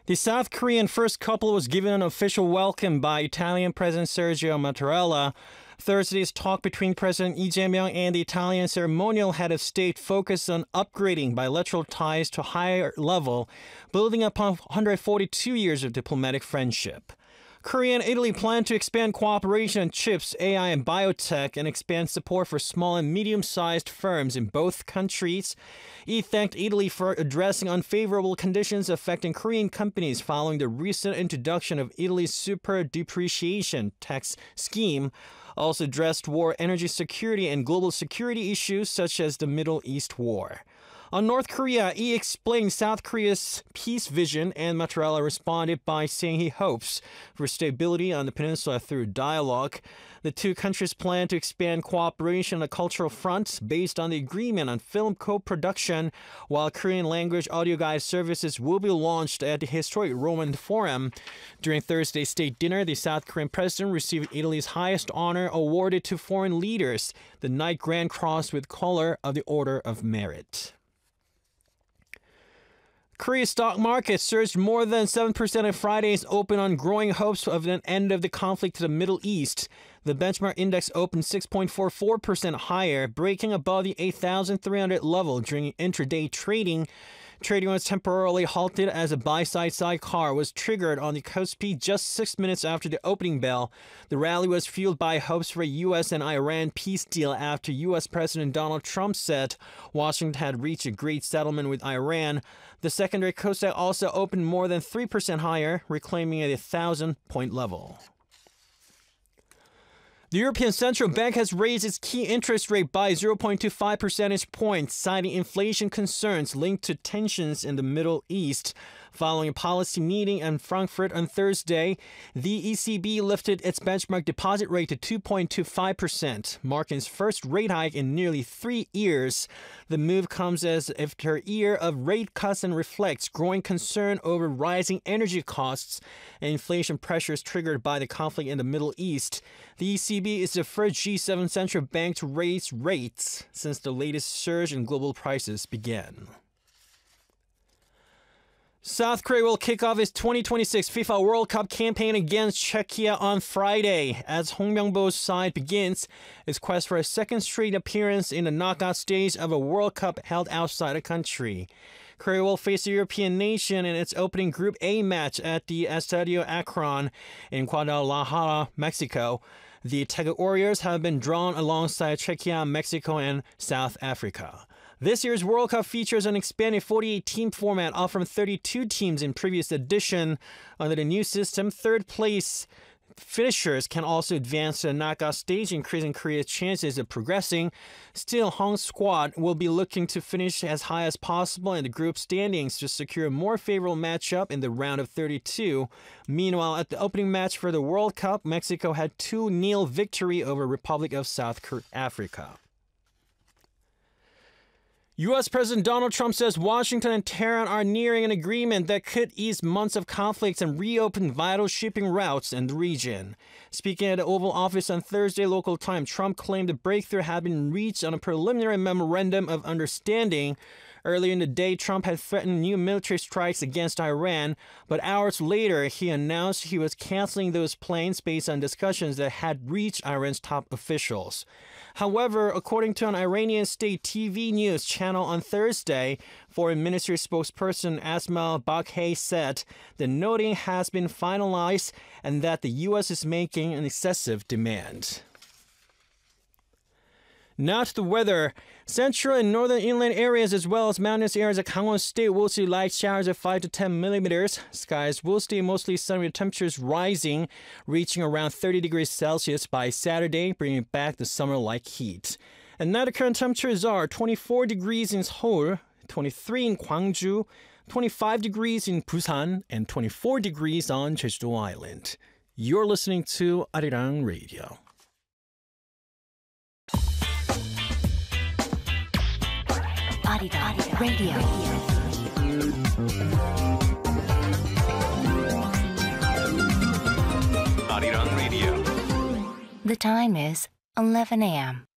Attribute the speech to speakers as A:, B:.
A: The South Korean first couple was given an official welcome by Italian President Sergio Mattarella. Thursday's talk between President Lee Jae-myung and the Italian ceremonial head of state focused on upgrading bilateral ties to a higher level, building upon 142 years of diplomatic friendship. Korea and Italy plan to expand cooperation on chips, AI, and biotech and expand support for small and medium-sized firms in both countries. He thanked Italy for addressing unfavorable conditions affecting Korean companies following the recent introduction of Italy's super depreciation tax scheme. Also addressed war, energy security, and global security issues such as the Middle East war. On North Korea, he explained South Korea's peace vision, and Mattarella responded by saying he hopes for stability on the peninsula through dialogue. The two countries plan to expand cooperation on the cultural front based on the agreement on film co-production, while Korean language audio guide services will be launched at the historic Roman Forum. During Thursday's state dinner, the South Korean president received Italy's highest honor awarded to foreign leaders, the Knight Grand Cross with Color of the Order of Merit. Korea's stock market surged more than 7% at Friday's open on growing hopes of an end of the conflict to the Middle East. The benchmark index opened 6.44% higher, breaking above the 8,300 level during intraday trading. Trading was temporarily halted as a buy-side sidecar was triggered on the Kospi just 6 minutes after the opening bell. The rally was fueled by hopes for a U.S. and Iran peace deal after U.S. President Donald Trump said Washington had reached a great settlement with Iran. The secondary Kosdaq also opened more than 3% higher, reclaiming a 1,000-point level. The European Central Bank has raised its key interest rate by 0.25 percentage points, citing inflation concerns linked to tensions in the Middle East. Following a policy meeting in Frankfurt on Thursday, the ECB lifted its benchmark deposit rate to 2.25%, marking its first rate hike in nearly 3 years. The move comes as after a year of rate cuts and reflects growing concern over rising energy costs and inflation pressures triggered by the conflict in the Middle East. The ECB is the first G7 central bank to raise rates since the latest surge in global prices began. South Korea will kick off its 2026 FIFA World Cup campaign against Czechia on Friday as Hong Myung-bo's side begins its quest for a second straight appearance in the knockout stage of a World Cup held outside the country. Korea will face the European nation in its opening Group A match at the Estadio Akron in Guadalajara, Mexico. The Tega Warriors have been drawn alongside Czechia, Mexico, and South Africa. This year's World Cup features an expanded 48-team format, up from 32 teams in previous edition. Under the new system, third-place finishers can also advance to the knockout stage, increasing Korea's chances of progressing. Still, Hong's squad will be looking to finish as high as possible in the group standings to secure a more favorable matchup in the round of 32. Meanwhile, at the opening match for the World Cup, Mexico had 2-0 victory over Republic of South Africa. U.S. President Donald Trump says Washington and Tehran are nearing an agreement that could ease months of conflicts and reopen vital shipping routes in the region. Speaking at the Oval Office on Thursday local time, Trump claimed the breakthrough had been reached on a preliminary memorandum of understanding. Earlier in the day, Trump had threatened new military strikes against Iran, but hours later, he announced he was canceling those plans based on discussions that had reached Iran's top officials. However, according to an Iranian state TV news channel on Thursday, Foreign Ministry spokesperson Asma Baghei said the noting has been finalized and that the U.S. is making an excessive demand. Now to the weather. Central and northern inland areas as well as mountainous areas of Gangwon State will see light showers of 5 to 10 millimeters. Skies will stay mostly sunny with temperatures rising, reaching around 30 degrees Celsius by Saturday, bringing back the summer-like heat. And now the current temperatures are 24 degrees in Seoul, 23 in Gwangju, 25 degrees in Busan, and 24 degrees on Jeju Island. You're listening to Arirang Radio.
B: Arirang Radio.
C: Arirang Radio.
B: The time is 11 a.m.